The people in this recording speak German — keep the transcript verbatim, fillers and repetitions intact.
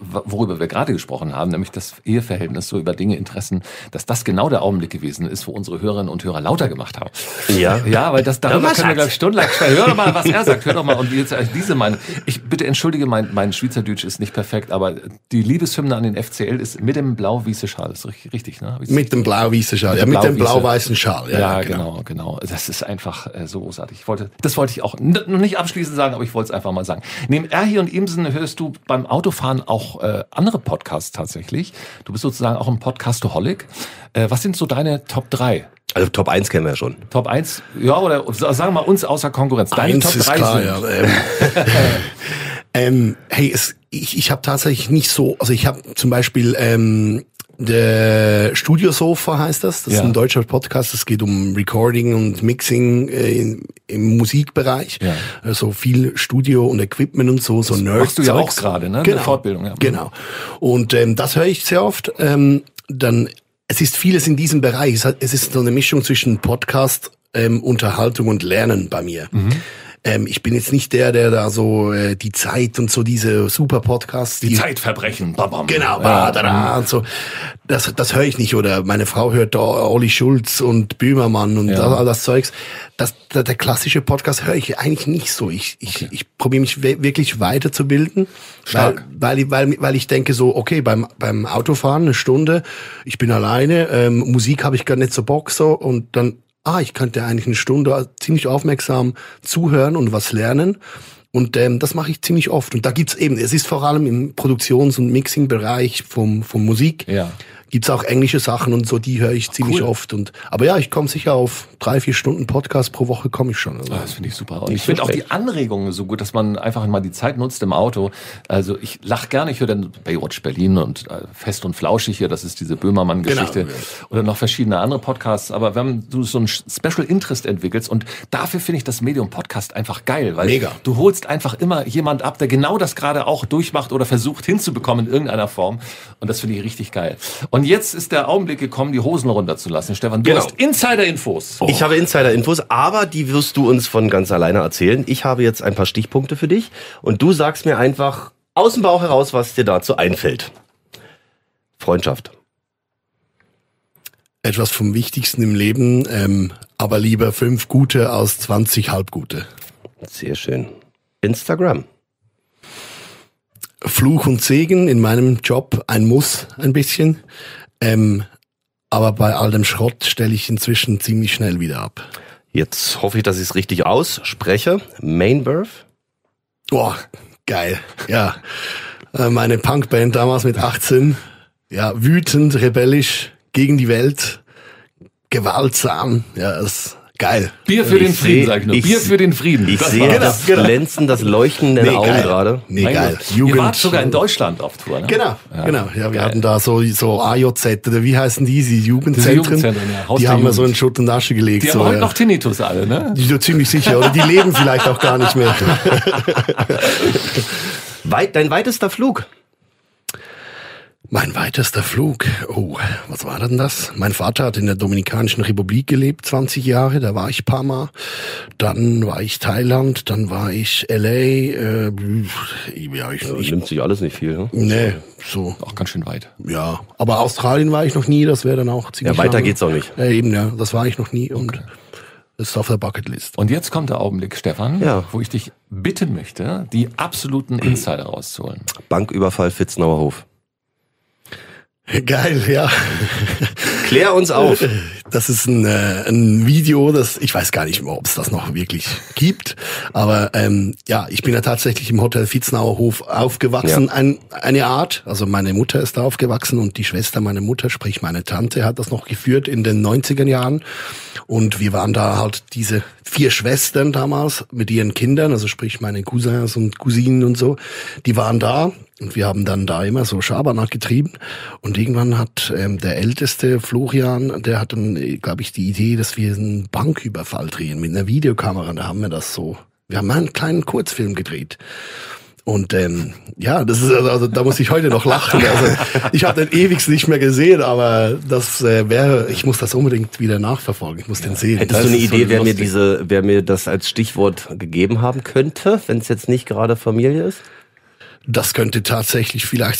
worüber wir gerade gesprochen haben, nämlich das Eheverhältnis, so über Dinge, Interessen, dass das genau der Augenblick gewesen ist, wo unsere Hörerinnen und Hörer lauter gemacht haben. Ja. Ja, weil das, darüber Ja, können wir, glaube ich, stundenlang sprechen. Hör doch mal, was er sagt, hör doch mal. Und jetzt diese Meinung. Ich bitte entschuldige, mein, mein Schweizerdeutsch ist nicht perfekt, aber die Liebeshymne an den F C L ist mit dem blau-weißen Schal. Ist richtig, ne? Mit dem blau-weißen Schal, ja, mit dem blau-weißen Schal. Ja, ja genau, genau. Das ist einfach äh, so großartig. Ich wollte, das wollte ich auch n- noch nicht abschließend sagen, aber ich wollte es einfach mal sagen. Neben Erhi und Imsen hörst du beim Autofahren auch äh, andere Podcasts tatsächlich. Du bist sozusagen auch ein Podcastaholic. Äh, was sind so deine Top drei? Also Top eins kennen wir ja schon. Top eins, ja, oder sagen wir mal uns außer Konkurrenz. Deine Eins Top ist drei klar, sind. ja. Ähm, ähm, hey, es, ich, ich habe tatsächlich nicht so, also ich habe zum Beispiel ähm, der Studiosofa heißt das, das Ja. ist ein deutscher Podcast, es geht um Recording und Mixing äh, in, im Musikbereich, Ja. also viel Studio und Equipment und so, so Das Nerd. machst du ja auch gerade, ne? Genau, Eine Fortbildung, ja. genau. Und ähm, das höre ich sehr oft. Ähm, dann, es ist vieles in diesem Bereich. Es, hat, es ist so eine Mischung zwischen Podcast, ähm, Unterhaltung und Lernen bei mir. Mhm. Ähm, ich bin jetzt nicht der, der da so äh, die Zeit und so diese super Podcasts. Die, die Zeitverbrechen. Babam. Genau, ja. da, da, und so. Das, das höre ich nicht. Oder meine Frau hört da Olli Schulz und Böhmermann und Ja. all das Zeugs. Das, der, der klassische Podcast höre ich eigentlich nicht so. Ich, ich, Okay. ich probiere mich we- wirklich weiterzubilden. Stark. Weil, weil, ich- weil, weil ich denke so, okay, beim, beim Autofahren eine Stunde, ich bin alleine, ähm, Musik habe ich gar nicht so Bock so und dann ah, ich könnte eigentlich eine Stunde ziemlich aufmerksam zuhören und was lernen. Und ähm, das mache ich ziemlich oft. Und da gibt's eben, es ist vor allem im Produktions- und Mixing-Bereich vom, vom Musik, Ja. gibt's auch englische Sachen und so, die höre ich ziemlich cool. oft. Und aber ja, ich komme sicher auf drei, vier Stunden Podcast pro Woche komme ich schon. Also. Ah, das finde ich super. Und Nicht ich finde so auch die schlecht. Anregungen so gut, dass man einfach mal die Zeit nutzt im Auto. Also ich lach gerne, ich höre dann Baywatch Berlin und äh, Fest und Flauschig hier, das ist diese Böhmermann-Geschichte. Genau. Oder noch verschiedene andere Podcasts. Aber wenn du so ein Special Interest entwickelst und dafür finde ich das Medium Podcast einfach geil, weil Mega. du holst einfach immer jemand ab, der genau das gerade auch durchmacht oder versucht hinzubekommen in irgendeiner Form. Und das finde ich richtig geil. Und jetzt ist der Augenblick gekommen, die Hosen runterzulassen. Stefan, du Genau. hast Insider-Infos. Ich habe Insider-Infos, aber die wirst du uns von ganz alleine erzählen. Ich habe jetzt ein paar Stichpunkte für dich und du sagst mir einfach aus dem Bauch heraus, was dir dazu einfällt. Freundschaft. Etwas vom Wichtigsten im Leben, ähm, aber lieber fünf gute als zwanzig halbgute. Sehr schön. Instagram. Fluch und Segen in meinem Job, ein Muss ein bisschen. Ähm, aber bei all dem Schrott stelle ich inzwischen ziemlich schnell wieder ab. Jetzt hoffe ich, dass ich es richtig ausspreche. Mainbirth. Boah, geil. Ja, äh, meine Punkband damals mit achtzehn. Ja, wütend, rebellisch, gegen die Welt, gewaltsam. Ja, das ist geil. Bier für Ich den Frieden, seh- sag ich nur. ich- Bier für den Frieden. Ich Das sehe war- das genau. Glänzen, das Leuchten in den Augen geil. gerade. Nee, Mein geil. Gott. Ihr wart sogar in Deutschland auf Tour, ne? Genau, Ja. genau. Ja, wir Geil. hatten da so, so A J Z, oder wie heißen die, die Jugendzentren? Diese Jugendzentren, ja. Haus Die der haben wir so Jugend. in Schutt und Asche gelegt. Die haben so, heute ja. noch Tinnitus alle, ne? Die sind ziemlich sicher, oder die leben vielleicht auch gar nicht mehr. Weit, dein weitester Flug. Mein weitester Flug. Oh, was war denn das? Mein Vater hat in der Dominikanischen Republik gelebt, zwanzig Jahre, da war ich ein paar Mal. Dann war ich Thailand, dann war ich L A. Äh, ja, ich, Ja, ich, nimmt sich alles nicht viel. Ne? nee, so, Auch ganz schön weit. ja. Aber Australien war ich noch nie, das wäre dann auch ziemlich Ja, weiter lang. geht's auch nicht. Ja, eben, ja, das war ich noch nie und das ist auf der Bucketlist. Und jetzt kommt der Augenblick, Stefan, Ja. wo ich dich bitten möchte, die absoluten Insider rauszuholen. Banküberfall Vitznauer Hof. Geil, ja. Klär uns auf. Das ist ein, äh, ein Video, das ich weiß gar nicht mehr, ob es das noch wirklich gibt. Aber ähm, ja, ich bin ja tatsächlich im Hotel Vitznauer Hof aufgewachsen. Ja. Ein, eine Art, also meine Mutter ist da aufgewachsen und die Schwester meiner Mutter, sprich meine Tante, hat das noch geführt in den neunziger Jahren. Und wir waren da halt diese vier Schwestern damals mit ihren Kindern, also sprich meine Cousins und Cousinen und so, die waren da. Und wir haben dann da immer so Schabernack getrieben. Und irgendwann hat ähm, der älteste Florian, der hat dann, glaube ich, die Idee, dass wir einen Banküberfall drehen mit einer Videokamera. Da haben wir das so, wir haben mal einen kleinen Kurzfilm gedreht. Und ähm, ja, das ist also, da muss ich heute noch lachen. Also ich habe den ewig nicht mehr gesehen, aber das äh, wäre, ich muss das unbedingt wieder nachverfolgen. Ich muss den sehen. Hättest Das du eine ist so Idee, wer mir lustig. diese, wer mir das als Stichwort gegeben haben könnte, wenn es jetzt nicht gerade Familie ist? Das könnte tatsächlich vielleicht